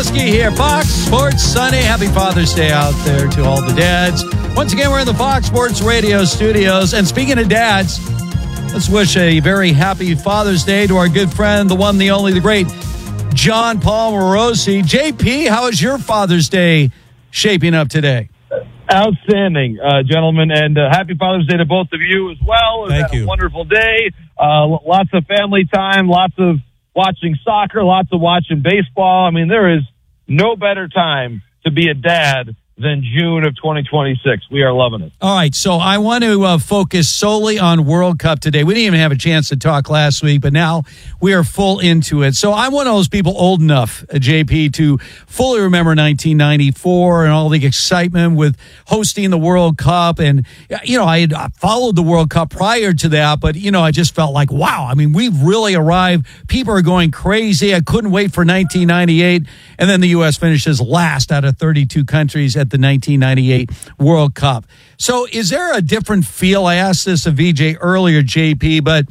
Husky here, Fox Sports Sunday. Happy Father's Day out there to all the dads. Once again, we're in the Fox Sports Radio studios. And speaking of dads, let's wish a very happy Father's Day to our good friend, the one, the only, the great John Paul Morosi. JP, how is your Father's Day shaping up today? Outstanding, gentlemen, and happy Father's Day to both of you as well. Thank you. A wonderful day. Lots of family time, lots of watching soccer, lots of watching baseball. I mean, there is no better time to be a dad than June of 2026. We are loving it. All right, so I want to focus solely on World Cup today. We didn't even have a chance to talk last week, but now we are full into it. So I'm one of those people old enough, JP, to fully remember 1994 and all the excitement with hosting the World Cup. And, you know, I had followed the World Cup prior to that, but, you know, I just felt like, wow, I mean, we've really arrived. People are going crazy. I couldn't wait for 1998. And then the U.S. finishes last out of 32 countries at the 1998 World Cup. So is there a different feel? I asked this of VJ earlier, JP, but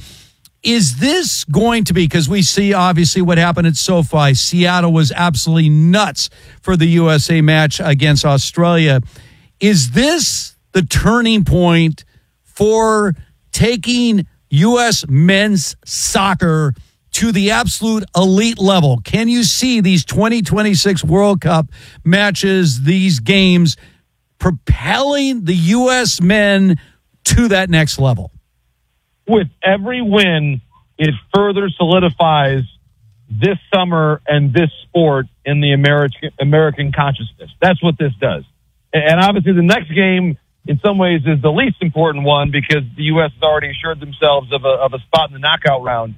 is this going to be, because we see obviously what happened at SoFi. Seattle was absolutely nuts for the USA match against Australia. Is this the turning point for taking U.S. men's soccer to the absolute elite level? Can you see these 2026 World Cup matches, these games, propelling the U.S. men to that next level? With every win, it further solidifies this summer and this sport in the American consciousness. That's what this does. And obviously the next game, in some ways, is the least important one because the U.S. has already assured themselves of a spot in the knockout round.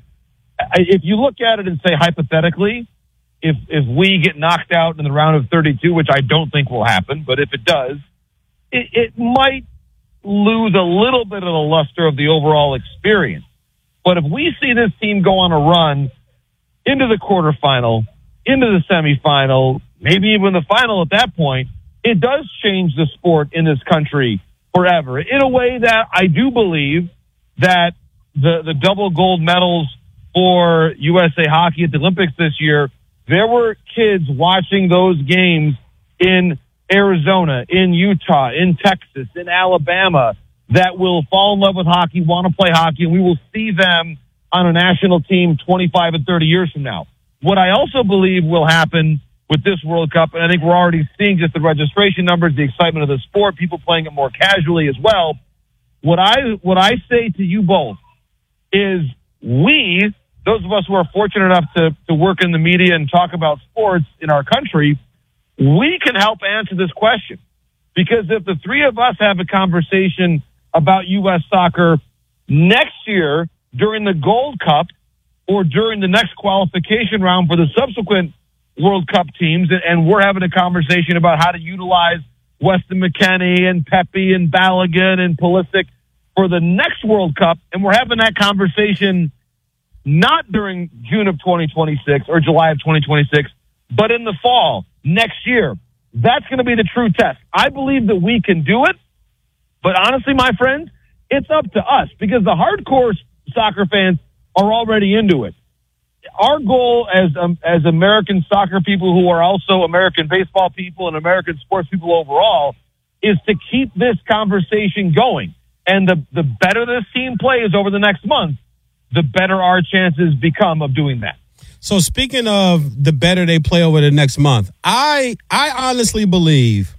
If you look at it and say hypothetically, if we get knocked out in the round of 32, which I don't think will happen, but if it does, it might lose a little bit of the luster of the overall experience. But if we see this team go on a run into the quarterfinal, into the semifinal, maybe even the final at that point, it does change the sport in this country forever. In a way that I do believe that the double gold medals for USA Hockey at the Olympics this year, there were kids watching those games in Arizona, in Utah, in Texas, in Alabama that will fall in love with hockey, want to play hockey, and we will see them on a national team 25 and 30 years from now. What I also believe will happen with this World Cup, and I think we're already seeing just the registration numbers, the excitement of the sport, people playing it more casually as well. What I say to you both is those of us who are fortunate enough to work in the media and talk about sports in our country, we can help answer this question. Because if the three of us have a conversation about U.S. soccer next year during the Gold Cup or during the next qualification round for the subsequent World Cup teams, and we're having a conversation about how to utilize Weston McKennie and Pepe and Balogun and Pulisic for the next World Cup, and we're having that conversation not during June of 2026 or July of 2026, but in the fall, next year. That's going to be the true test. I believe that we can do it, but honestly, my friends, it's up to us because the hardcore soccer fans are already into it. Our goal as American soccer people who are also American baseball people and American sports people overall is to keep this conversation going. And the better this team plays over the next month, the better our chances become of doing that. So speaking of the better they play over the next month, I honestly believe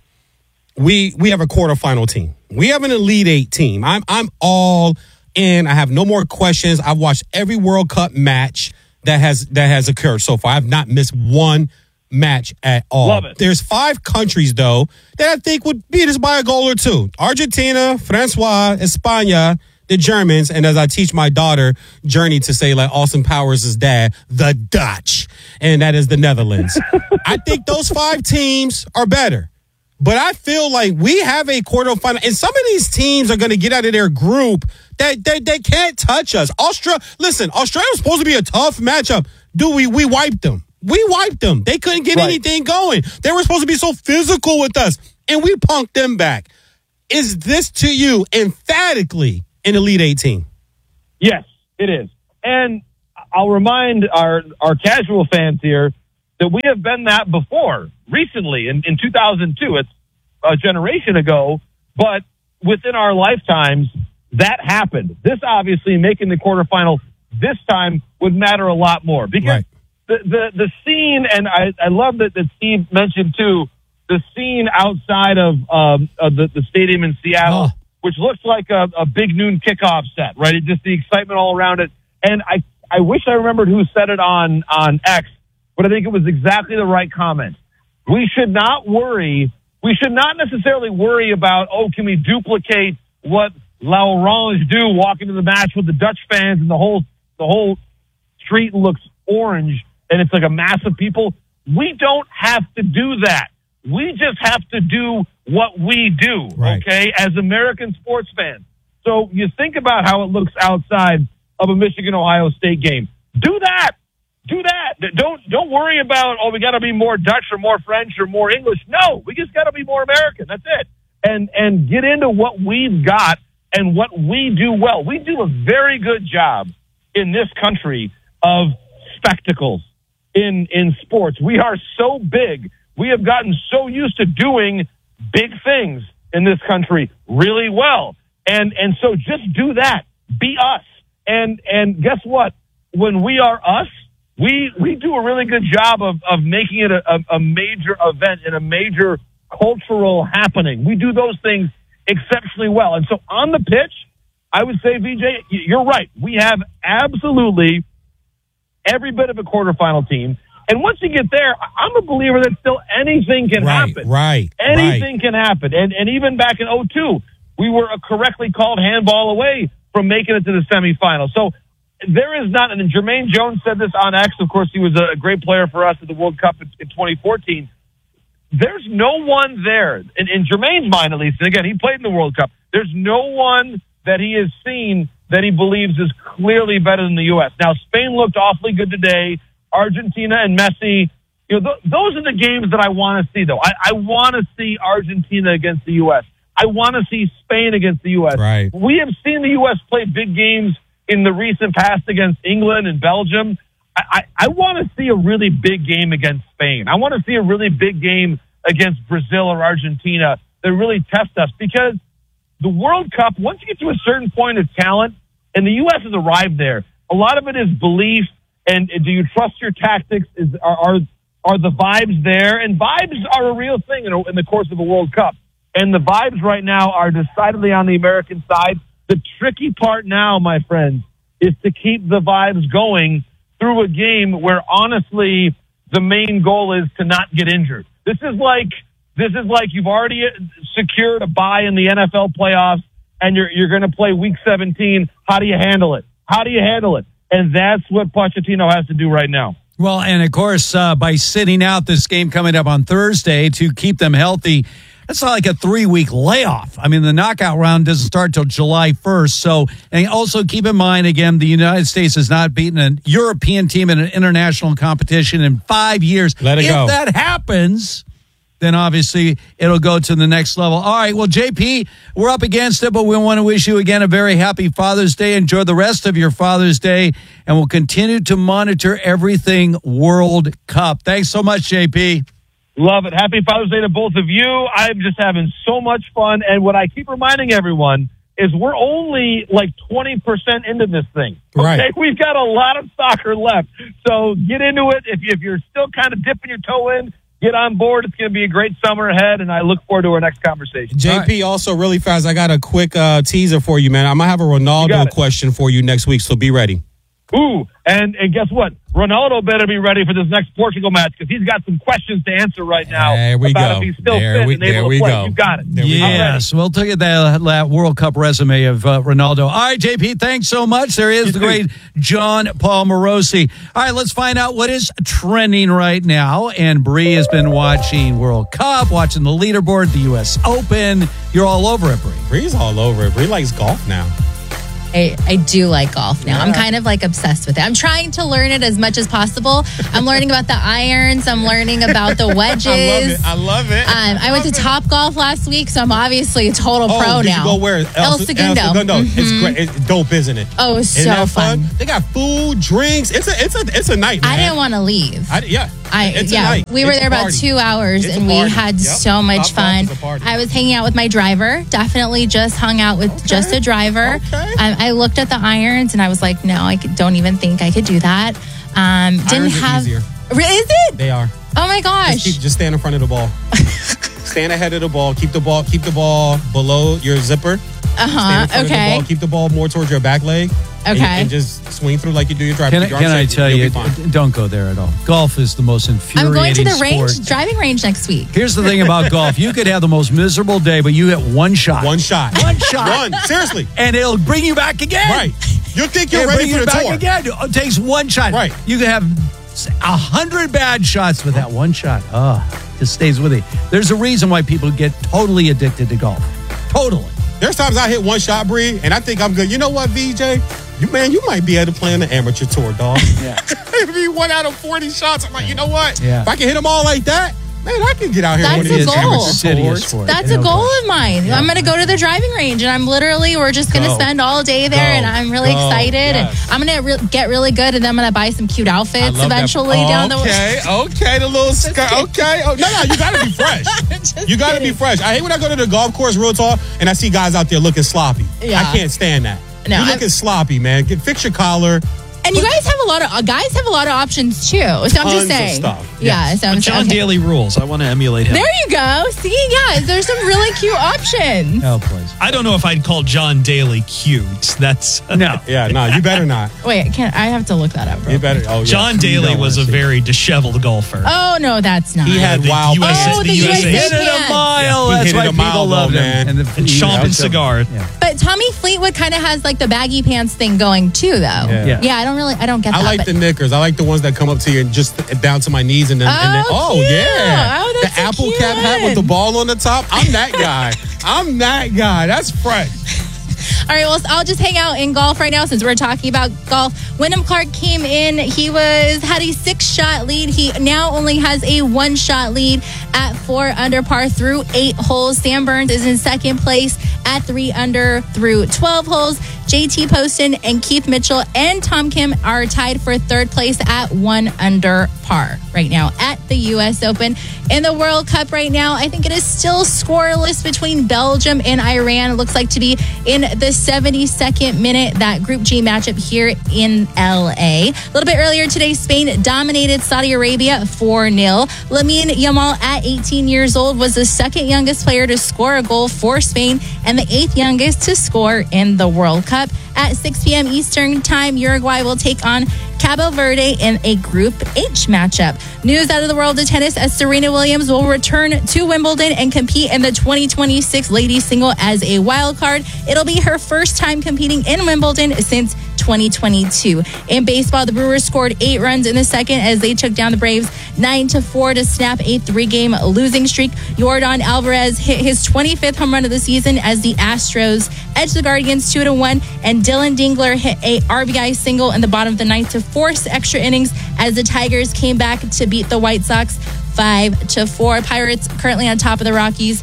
we have a quarterfinal team. We have an Elite Eight team. I'm all in. I have no more questions. I've watched every World Cup match that has occurred so far. I've not missed one match at all. Love it. There's 5 countries, though, that I think would beat us by a goal or two. Argentina, Francois, España, the Germans, and as I teach my daughter, Journey, to say like Austin Powers' dad, the Dutch, and that is the Netherlands. I think those 5 teams are better. But I feel like we have a quarterfinal, and some of these teams are going to get out of their group that they can't touch us. Australia was supposed to be a tough matchup. We wiped them. We wiped them. They couldn't get anything going. They were supposed to be so physical with us, and we punked them back. Is this to you emphatically an Elite 18? Yes, it is. And I'll remind our casual fans here that we have been that before recently in 2002. It's a generation ago, but within our lifetimes, that happened. This obviously making the quarterfinal this time would matter a lot more because the scene, and I love that Steve mentioned too, the scene outside of the stadium in Seattle, which looks like a big noon kickoff set, right? Just the excitement all around it. And I wish I remembered who said it on X, but I think it was exactly the right comment. We should not worry. We should not necessarily worry about, can we duplicate what La Orange do walking to the match with the Dutch fans and the whole street looks orange and it's like a mass of people. We don't have to do that. We just have to do what we do, okay, as American sports fans. So you think about how it looks outside of a Michigan-Ohio State game. Do that. Do that. Don't worry about, we got to be more Dutch or more French or more English. No, we just got to be more American. That's it. And get into what we've got and what we do well. We do a very good job in this country of spectacles in sports. We are so big. We have gotten so used to doing big things in this country really well. And so just do that. Be us. And guess what? When we are us, we do a really good job of making it a major event and a major cultural happening. We do those things exceptionally well. And so on the pitch, I would say, VJ, you're right. We have absolutely every bit of a quarterfinal team. And once you get there, I'm a believer that still anything can happen. Anything can happen. And even back in 2002, we were a correctly called handball away from making it to the semifinal. So there is not, and Jermaine Jones said this on X. Of course, he was a great player for us at the World Cup in 2014. There's no one there, in Jermaine's mind at least, and again, he played in the World Cup, there's no one that he has seen that he believes is clearly better than the U.S. Now, Spain looked awfully good today. Argentina and Messi, those are the games that I want to see, though. I want to see Argentina against the U.S. I want to see Spain against the U.S. Right. We have seen the U.S. play big games in the recent past against England and Belgium. I want to see a really big game against Spain. I want to see a really big game against Brazil or Argentina that really test us, because the World Cup, once you get to a certain point of talent, and the U.S. has arrived there, a lot of it is belief, and do you trust your tactics? Are the vibes there? And vibes are a real thing in the course of a World Cup. And the vibes right now are decidedly on the American side. The tricky part now, my friends, is to keep the vibes going through a game where, honestly, the main goal is to not get injured. This is like you've already secured a bye in the NFL playoffs, and you're going to play Week 17. How do you handle it? And that's what Pochettino has to do right now. Well, and of course, by sitting out this game coming up on Thursday to keep them healthy, that's not like a 3-week layoff. I mean, the knockout round doesn't start till July 1st. So, and also keep in mind, again, the United States has not beaten a European team in an international competition in 5 years. Let it go. If that happens, then obviously it'll go to the next level. All right, well, JP, we're up against it, but we want to wish you again a very happy Father's Day. Enjoy the rest of your Father's Day, and we'll continue to monitor everything World Cup. Thanks so much, JP. Love it. Happy Father's Day to both of you. I'm just having so much fun. And what I keep reminding everyone is we're only like 20% into this thing. Okay? Right. We've got a lot of soccer left. So get into it. If you're still kind of dipping your toe in, get on board. It's going to be a great summer ahead, and I look forward to our next conversation. JP, also really fast, I got a quick teaser for you, man. I'm going to have a Ronaldo question for you next week, so be ready. Ooh, and guess what? Ronaldo better be ready for this next Portugal match, because he's got some questions to answer right now about if he's still fit and able to play. You got it. Yes, we'll take it that World Cup resume of Ronaldo. All right, JP, thanks so much. There is the great John Paul Morosi. All right, let's find out what is trending right now. And Bree has been watching World Cup, watching the leaderboard, the U.S. Open. You're all over it, Bree. Bree's all over it. Bree likes golf now. I do like golf now. Yeah. I'm kind of like obsessed with it. I'm trying to learn it as much as possible. I'm learning about the irons. I'm learning about the wedges. I love it. I went to Top Golf last week, so I'm obviously a total pro did now. You go where? El Segundo. Mm-hmm. It's great. It's dope, isn't it? Oh, it was so fun. They got food, drinks. It's a night, man. I didn't want to leave. Yeah. It's a night. We were It's a there about party. 2 hours It's a and we party. had Yep. so much Top golf fun. is a party. I was hanging out with my driver. Definitely just hung out with just a driver. Okay. I looked at the irons and I was like, no, don't even think I could do that. Didn't Irons are have. easier. Is it? They are. Oh my gosh. Just stand in front of the ball. Stand ahead of the ball. Keep the ball below your zipper. Stand in front of the Okay. ball. Keep the ball more towards your back leg. Okay. And just swing through like you do your drive. Can Keep your I arms tell straight. you, You'll be fine. don't go there at all. Golf is the most I'm infuriating going to the sport. driving range next week. Here's the thing about golf. You could have the most miserable day, but you hit one shot. One shot. One shot. One. Seriously. And it'll bring you back again. Right. You think you're It'll ready bring for you the back tour. again. It takes one shot. Right. You can have 100 bad shots, but that one shot, just stays with you. There's a reason why people get totally addicted to golf. Totally. There's times I hit one shot, Bree, and I think I'm good. You know what, VJ? You might be able to play on the amateur tour, dog. Yeah. If you 1 out of 40 shots, I'm like, you know what? Yeah. If I can hit them all like that, man, I can get out here. That's one of a these goal. amateur Insidious tours. for it. That's No a goal question. of mine. I'm going to go to the driving range and we're just going to Go. spend all day there Go. and I'm really Go. excited Yes. and I'm going to get really good and then I'm going to buy some cute I outfits love that. eventually down the Okay, the little skirt. Okay. Oh, no, you got to be fresh. Just You got to be kidding. fresh. I hate when I go to the golf course real tall and I see guys out there looking sloppy. Yeah. I can't stand that. No, You're looking sloppy, man. Fix your collar. And you guys have a lot of options too. So I'm Tons just of saying. stuff. Yeah, Yes. so I'm John okay. Daly rules. I want to emulate him. There you go. See, yeah, there's some really cute options. Oh, please. I don't know if I'd call John Daly cute. That's No. Yeah, no, you better not. Wait, I have to look that up. You Bro. better. Oh, yeah. John Daly don't was a wanna see very disheveled golfer. Oh no, that's not. He had The wild. USA Oh, the the USA USA Hit it a Yes. mile. He That's hit why it a people mile, loved though, him. man. the- and chomping so- cigar. Yeah. But Tommy Fleetwood kind of has like the baggy pants thing going too, though. Yeah. Yeah. I don't get that. I like but- the knickers. I like the ones that come up to you and just down to my knees and then. Oh, cute. Yeah. Oh, that's the so apple cute. cap hat with the ball on the top. I'm that guy. I'm that guy. That's fresh. All right, well, I'll just hang out in golf right now since we're talking about golf. Wyndham Clark came in. He had a 6-shot lead. He now only has a 1-shot lead at 4 under par through 8 holes. Sam Burns is in second place at 3 under through 12 holes. JT Poston and Keith Mitchell and Tom Kim are tied for third place at 1 under par right now at the U.S. Open. In the World Cup right now, I think it is still scoreless between Belgium and Iran. It looks like to be in the 72nd minute, that Group G matchup here in L.A. A little bit earlier today, Spain dominated Saudi Arabia 4-0. Lamine Yamal, at 18 years old, was the second youngest player to score a goal for Spain and the 8th youngest to score in the World Cup. At 6 p.m. Eastern Time, Uruguay will take on Cabo Verde in a Group H matchup. News out of the world of tennis as Serena Williams will return to Wimbledon and compete in the 2026 ladies single as a wild card. It'll be her first time competing in Wimbledon since 2022. In baseball, the Brewers scored 8 runs in the second as they took down the Braves 9-4 to snap a 3-game losing streak. Yordan Alvarez hit his 25th home run of the season as the Astros edged the Guardians 2-1, and Dylan Dingler hit a RBI single in the bottom of the ninth to force extra innings as the Tigers came back to beat the White Sox 5-4. Pirates currently on top of the Rockies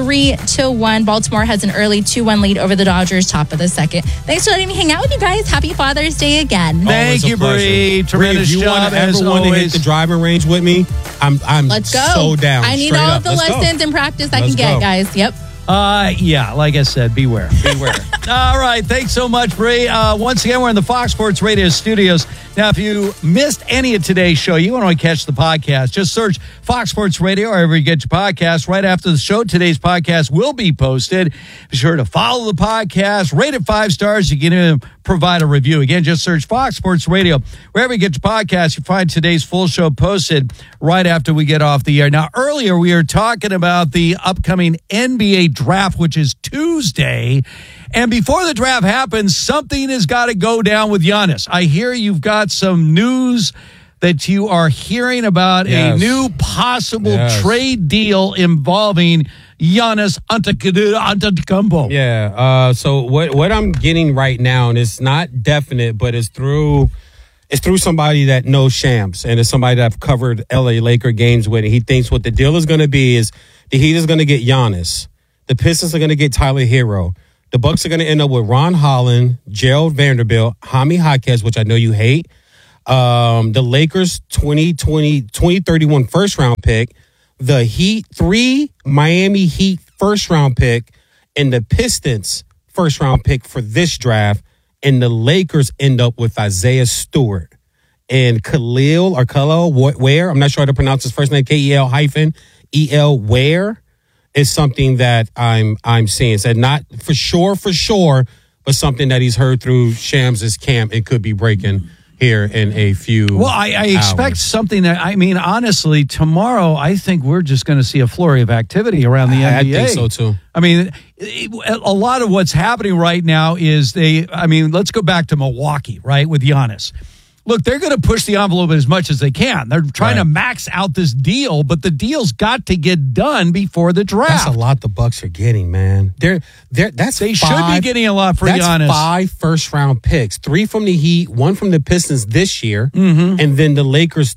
3-1. Baltimore has an early 2-1 lead over the Dodgers, top of the second. Thanks for letting me hang out with you guys. Happy Father's Day again. Thank Always a you, pleasure. Bree. Bree, Tremendous if you job, want as ever want to hit always. the driving range with me, I'm Let's go. so down. I need Straight all up. of the Let's go. lessons and practice I Let's can get, go. guys. Yep. Yeah, like I said, beware. Beware. All right. Thanks so much, Bree. Once again, we're in the Fox Sports Radio studios. Now, if you missed any of today's show, you want to catch the podcast, just search Fox Sports Radio wherever you get your podcast. Right after the show, today's podcast will be posted. Be sure to follow the podcast, rate it 5 stars. You can even provide a review. Again, just search Fox Sports Radio. Wherever you get your podcast, you find today's full show posted right after we get off the air. Now, earlier we were talking about the upcoming NBA draft, which is Tuesday. And before the draft happens, something has got to go down with Giannis. I hear you've got some news that you are hearing about Yes. a new possible Yes. trade deal involving Giannis Antetokounmpo. Yeah. So what I'm getting right now, and it's not definite, but it's through somebody that knows Shams, and it's somebody that I've covered LA Laker games with. And he thinks what the deal is going to be is the Heat is going to get Giannis, the Pistons are going to get Tyler Hero, the Bucks are going to end up with Ron Holland, Gerald Vanderbilt, Jaime Jaquez, which I know you hate, the Lakers 2031 first round pick, the Heat 3 Miami Heat first round pick, and the Pistons first round pick for this draft. And the Lakers end up with Isaiah Stewart and Khalil Ware. I'm not sure how to pronounce his first name. KEL-EL Ware is something that I'm seeing. So not for sure, but something that he's heard through Shams' camp and could be breaking here in a few Well, I expect hours. something that, I mean, honestly, tomorrow, I think we're just going to see a flurry of activity around the NBA. I think so, too. I mean, a lot of what's happening right now is let's go back to Milwaukee, right, with Giannis. Look, they're going to push the envelope as much as they can. They're trying to max out this deal, but the deal's got to get done before the draft. That's a lot the Bucks are getting, man. They should be getting a lot for Giannis. 5 first-round picks, 3 from the Heat, 1 from the Pistons this year, and then the Lakers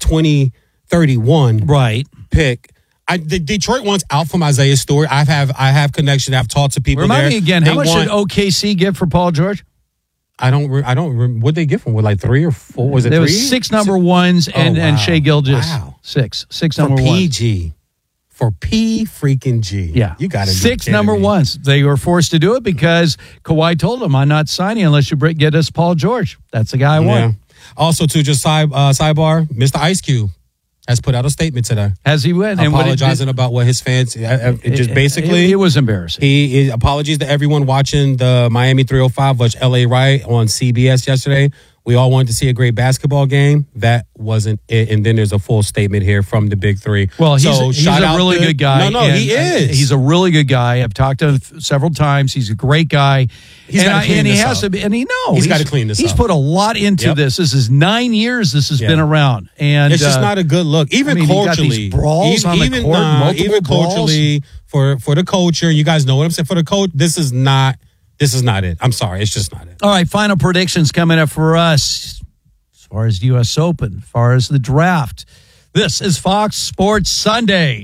2031 pick. The Detroit wants out from Isaiah Stewart. I have connection. I've talked to people. Remind there. me again, how much did OKC give for Paul George? I don't. What they give him? With like 3 or 4? Was it there 3? was 6 number ones and Shea Gilgeous. Wow. 6 for number ones. PG. For P freaking G. Yeah. You got to 6 number ones. They were forced to do it because Kawhi told them, I'm not signing unless you get us Paul George. That's the guy I want. Also, too, just sidebar, Mr. Ice Cube has put out a statement today. Has he went? Apologizing about what his fans, basically. It was embarrassing. He apologies to everyone watching the Miami 305 versus LA Riot on CBS yesterday. We all wanted to see a great basketball game. That wasn't it. And then there's a full statement here from the Big Three. Well, he's a really good guy. No, he is. He's a really good guy. I've talked to him several times. He's a great guy. He's got to clean this up. He's got to clean this up. He's put a lot into this. This is 9 years this has been around. And it's just not a good look. Even culturally. You got these brawls on the court, multiple even culturally, for the culture, you guys know what I'm saying. For the coach, this is not it. I'm sorry. It's just not it. All right, final predictions coming up for us as far as U.S. Open, as far as the draft. This is Fox Sports Sunday.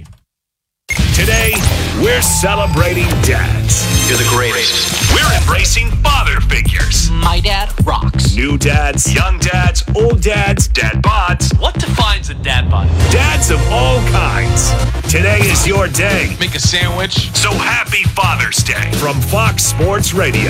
Today, we're celebrating dads. You're the greatest. We're embracing father figures. My dad rocks. New dads, young dads, old dads, dad bods. What defines a dad bod? Dads of all kinds. Today is your day. Make a sandwich. So happy Father's Day from Fox Sports Radio.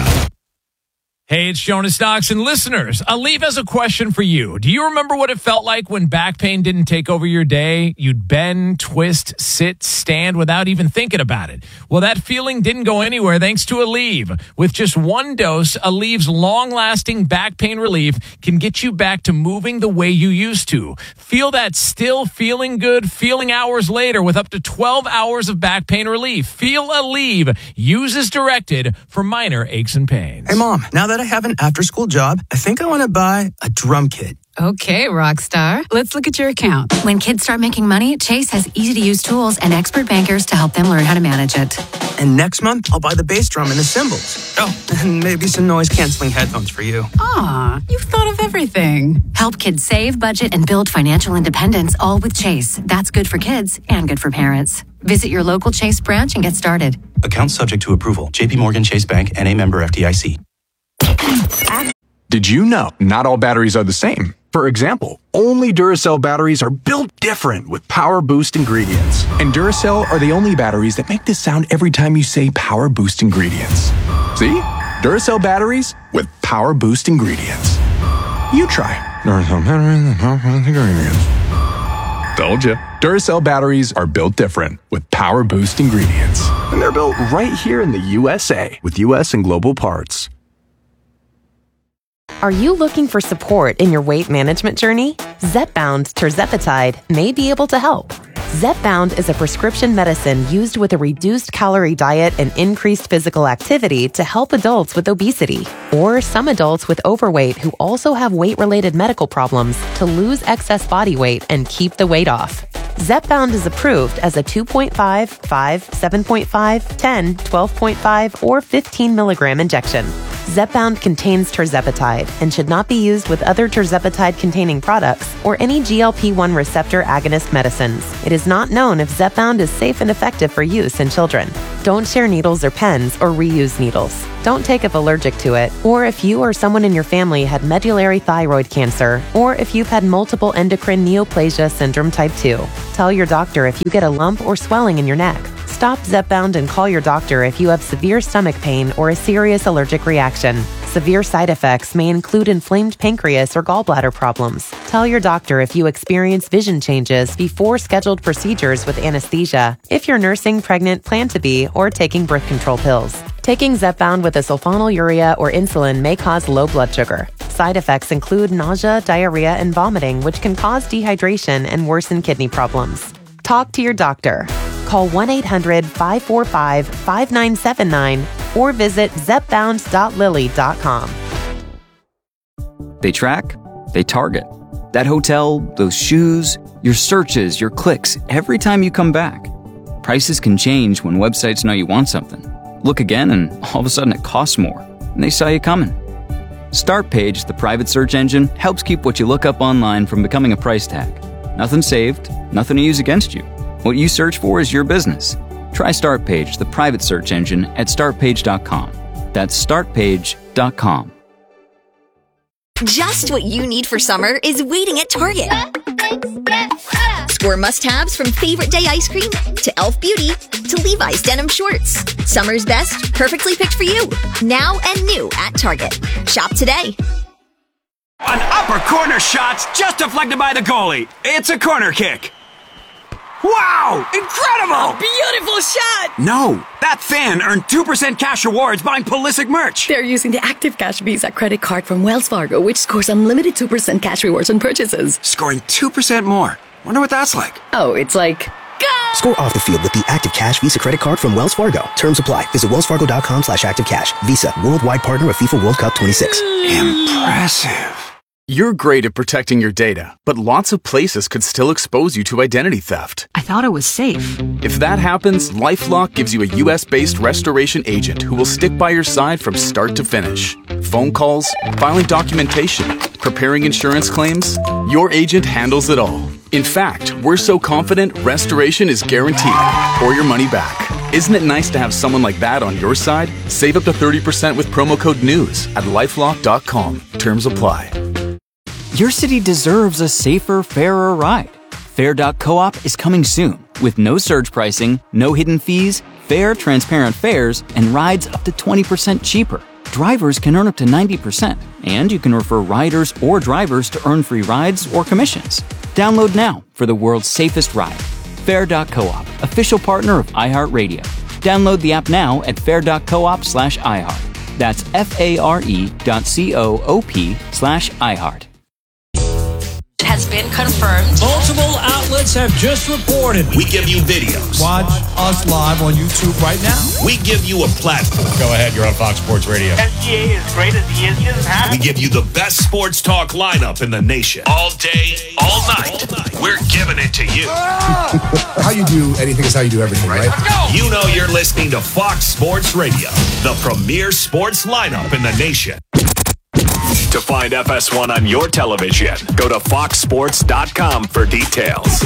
Hey, it's Jonas Knox, and listeners, Aleve has a question for you. Do you remember what it felt like when back pain didn't take over your day? You'd bend, twist, sit, stand without even thinking about it. Well, that feeling didn't go anywhere thanks to Aleve. With just 1 dose, Aleve's long-lasting back pain relief can get you back to moving the way you used to. Feel that still feeling good feeling hours later with up to 12 hours of back pain relief. Feel Aleve. Use as directed for minor aches and pains. Hey, Mom, now that I have an after-school job, I think I want to buy a drum kit. Okay, Rockstar. Let's look at your account. When kids start making money, Chase has easy-to-use tools and expert bankers to help them learn how to manage it. And next month, I'll buy the bass drum and the cymbals. Oh, and maybe some noise-canceling headphones for you. Aw, you've thought of everything. Help kids save, budget, and build financial independence, all with Chase. That's good for kids and good for parents. Visit your local Chase branch and get started. Account subject to approval. JP Morgan Chase Bank, N.A. member FDIC. Did you know not all batteries are the same? For example, only Duracell batteries are built different with Power Boost ingredients. And Duracell are the only batteries that make this sound every time you say Power Boost ingredients. See? Duracell batteries with Power Boost ingredients. You try Duracell batteries with Power Boost ingredients. Told you. Duracell batteries are built different with Power Boost ingredients. And they're built right here in the USA with US and global parts. Are you looking for support in your weight management journey? Zepbound tirzepatide may be able to help. Zepbound is a prescription medicine used with a reduced calorie diet and increased physical activity to help adults with obesity or some adults with overweight who also have weight-related medical problems to lose excess body weight and keep the weight off. Zepbound is approved as a 2.5, 5, 7.5, 10, 12.5, or 15 milligram injection. Zepbound contains tirzepatide and should not be used with other tirzepatide-containing products or any GLP-1 receptor agonist medicines. It is not known if Zepbound is safe and effective for use in children. Don't share needles or pens or reuse needles. Don't take if allergic to it, or if you or someone in your family had medullary thyroid cancer, or if you've had multiple endocrine neoplasia syndrome type 2. Tell your doctor if you get a lump or swelling in your neck. Stop Zepbound and call your doctor if you have severe stomach pain or a serious allergic reaction. Severe side effects may include inflamed pancreas or gallbladder problems. Tell your doctor if you experience vision changes before scheduled procedures with anesthesia, if you're nursing, pregnant, plan to be, or taking birth control pills. Taking Zepbound with a sulfonylurea or insulin may cause low blood sugar. Side effects include nausea, diarrhea, and vomiting, which can cause dehydration and worsen kidney problems. Talk to your doctor. Call 1-800-545-5979 or visit zepbound.lilly.com. They track, they target. That hotel, those shoes, your searches, your clicks, every time you come back. Prices can change when websites know you want something. Look again and all of a sudden it costs more, and they saw you coming. Startpage, the private search engine, helps keep what you look up online from becoming a price tag. Nothing saved, nothing to use against you. What you search for is your business. Try Startpage, the private search engine, at startpage.com. That's startpage.com. Just what you need for summer is waiting at Target. Score must-haves from Favorite Day ice cream to Elf Beauty to Levi's denim shorts. Summer's best, perfectly picked for you. Now and new at Target. Shop today. An upper corner shot's just deflected by the goalie. It's a corner kick. Wow! Incredible! A beautiful shot! No, that fan earned 2% cash rewards buying Pulisic merch. They're using the Active Cash Visa credit card from Wells Fargo, which scores unlimited 2% cash rewards on purchases. Scoring 2% more. Wonder what that's like. Oh, it's like... Go! Score off the field with the Active Cash Visa credit card from Wells Fargo. Terms apply. Visit wellsfargo.com/activecash. Visa, worldwide partner of FIFA World Cup 26. Impressive. You're great at protecting your data, but lots of places could still expose you to identity theft. I thought it was safe. If that happens, LifeLock gives you a US-based restoration agent who will stick by your side from start to finish. Phone calls, filing documentation, preparing insurance claims, your agent handles it all. In fact, we're so confident restoration is guaranteed or your money back. Isn't it nice to have someone like that on your side? Save up to 30% with promo code NEWS at lifelock.com. Terms apply. Your city deserves a safer, fairer ride. Fair.coop is coming soon with no surge pricing, no hidden fees, fair, transparent fares, and rides up to 20% cheaper. Drivers can earn up to 90%, and you can refer riders or drivers to earn free rides or commissions. Download now for the world's safest ride. Fair.coop, official partner of iHeartRadio. Download the app now at fair.coop/iHeart. That's FARE.coop/iHeart. Has been confirmed. Multiple outlets have just reported. We give you videos. Watch us live on YouTube right now. We give you a platform. Go ahead, you're on Fox Sports Radio. SGA as great as he is. We give you the best sports talk lineup in the nation. All day, all night. We're giving it to you. How you do anything is how you do everything, right? Let's go. You know you're listening to Fox Sports Radio, the premier sports lineup in the nation. To find FS1 on your television, go to foxsports.com for details.